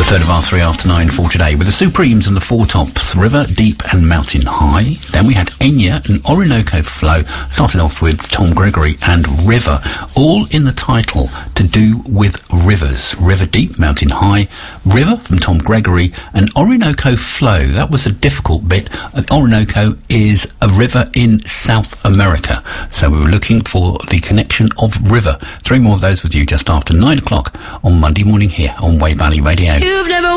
third of our 3 after 9 for today with the Supremes and the Four Tops, River, Deep and Mountain High. Then we had Enya and Orinoco Flow, started off with Tom Gregory and River, all in the title to do with rivers. River Deep, Mountain High, River from Tom Gregory and Orinoco Flow. That was a difficult bit. Orinoco is a river in South America, so we were looking for the connection of river. 3 more of those with you just after 9 o'clock on Monday morning here on Wave Valley Radio. You've never